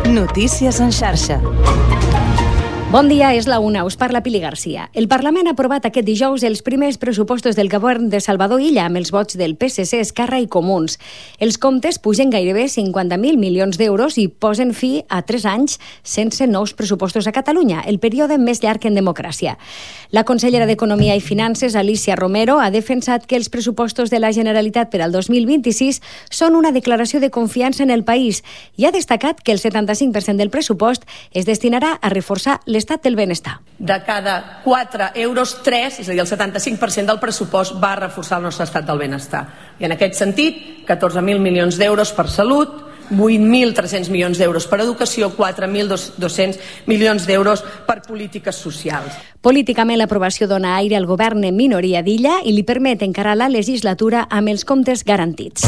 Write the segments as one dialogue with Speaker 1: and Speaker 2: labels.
Speaker 1: Notícies en xarxa.
Speaker 2: Bon dia, és la una, us parla Pili Garcia. El Parlament ha aprovat aquest dijous els primers pressupostos del govern de Salvador Illa amb els vots del PSC, Esquerra i Comuns. Els comptes pugen gairebé 50.000 milions d'euros i posen fi a 3 anys sense nous pressupostos a Catalunya, el període més llarg en democràcia. La consellera d'Economia i Finances, Alicia Romero, ha defensat que els pressupostos de la Generalitat per al 2026 són una declaració de confiança en el país i ha destacat que el 75% del pressupost es destinarà a reforçar l'estat del benestar.
Speaker 3: De cada 4 euros, 3, és a dir, el 75% del pressupost va a reforçar el nostre estat del benestar. I en aquest sentit, 14.000 milions d'euros per salut, 8.300 milions d'euros per educació, 4.200 milions d'euros per polítiques socials.
Speaker 2: Políticament, l'aprovació dona aire al govern en minoria d'Illa i li permet encarar la legislatura amb els comptes garantits.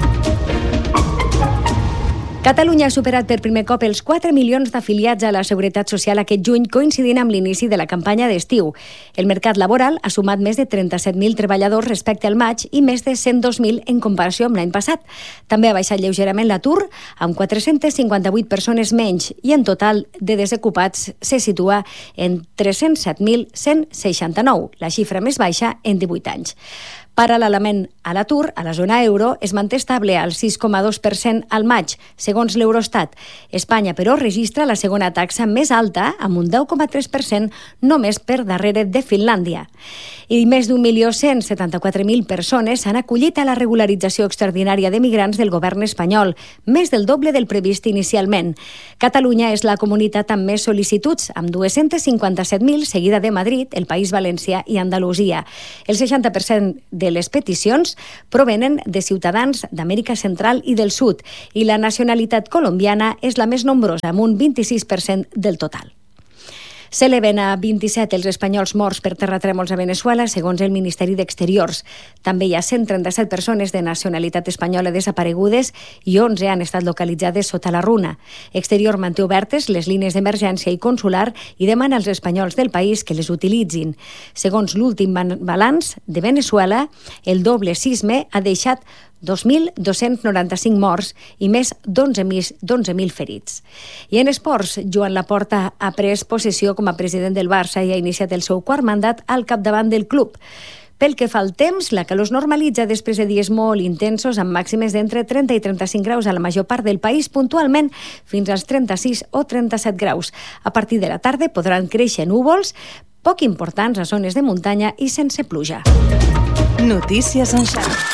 Speaker 2: Catalunya ha superat per primer cop els 4 milions d'afiliats a la Seguretat Social aquest juny, coincidint amb l'inici de la campanya d'estiu. El mercat laboral ha sumat més de 37.000 treballadors respecte al maig i més de 102.000 en comparació amb l'any passat. També ha baixat lleugerament l'atur, amb 458 persones menys, i en total de desocupats se situa en 307.169, la xifra més baixa en 18 anys. Paral·lelament a l'atur, a la zona euro, es manté estable al 6,2% al maig, segons l'Eurostat. Espanya, però, registra la segona taxa més alta, amb un 10,3%, només per darrere de Finlàndia. I més d'1.174.000 persones s'han acollit a la regularització extraordinària de migrants del govern espanyol, més del doble del previst inicialment. Catalunya és la comunitat amb més sol·licituds, amb 257.000, seguida de Madrid, el País Valencià i Andalusia. El 60% de les peticions provenen de ciutadans d'Amèrica Central i del Sud i la nacionalitat colombiana és la més nombrosa, amb un 26% del total. S'eleven a 27 els espanyols morts per terratrèmols a Veneçuela, segons el Ministeri d'Exteriors. També hi ha 137 persones de nacionalitat espanyola desaparegudes i 11 han estat localitzades sota la runa. Exterior manté obertes les línies d'emergència i consular i demana als espanyols del país que les utilitzin. Segons l'últim balanç de Veneçuela, el doble sisme ha deixat 2.295 morts i més d'11.000 ferits. I en esports, Joan Laporta ha pres possessió com a president del Barça i ha iniciat el seu quart mandat al capdavant del club. Pel que fa al temps, la calor es normalitza després de dies molt intensos amb màximes d'entre 30 i 35 graus a la major part del país, puntualment fins als 36 o 37 graus. A partir de la tarda podran créixer núvols poc importants a zones de muntanya i sense pluja.
Speaker 1: Notícies en xarxa.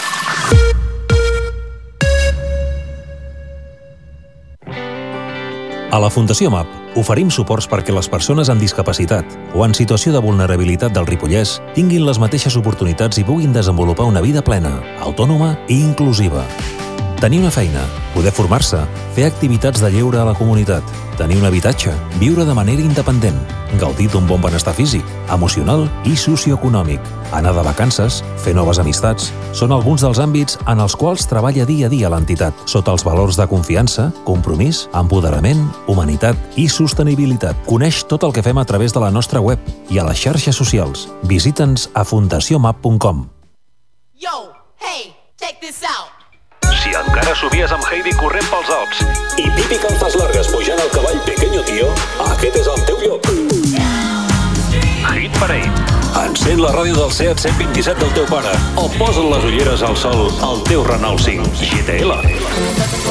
Speaker 4: A la Fundació MAP oferim suports perquè les persones amb discapacitat o en situació de vulnerabilitat del Ripollès tinguin les mateixes oportunitats i puguin desenvolupar una vida plena, autònoma i inclusiva. Tenir una feina, poder formar-se, fer activitats de lleure a la comunitat, tenir un habitatge, viure de manera independent, gaudir d'un bon benestar físic, emocional i socioeconòmic, anar de vacances, fer noves amistats, són alguns dels àmbits en els quals treballa dia a dia l'entitat, sota els valors de confiança, compromís, empoderament, humanitat i sostenibilitat. Coneix tot el que fem a través de la nostra web i a les xarxes socials. Visita'ns a fundaciomap.com.
Speaker 5: Yo, hey, check this out.
Speaker 6: Si encara somies amb Heidi corrent pels Alps
Speaker 7: i Pipi Calzas Largas pujant al cavall Pequeño Tío, aquest és el teu lloc.
Speaker 6: Hit Parade.
Speaker 7: Encén la ràdio del Seat 127 del teu pare o posa't les ulleres al sol al teu Renault 5 GTL.